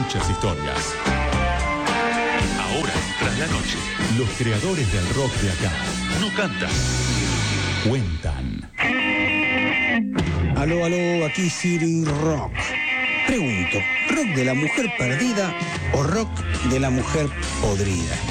muchas historias. Ahora, tras la noche, Los creadores del rock de acá no cantan. cuentan. Aló, aquí City Rock. Pregunto, ¿rock de la mujer perdida o rock de la mujer podrida?